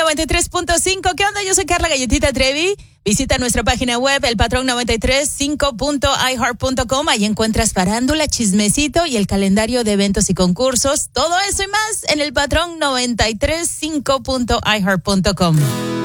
93.5. ¿Qué onda? Yo soy Carla Galletita Trevi. Visita nuestra página web, elpatrón935.iheart.com. Ahí encuentras farándula, chismecito y el calendario de eventos y concursos. Todo eso y más en elpatrón935.iheart.com.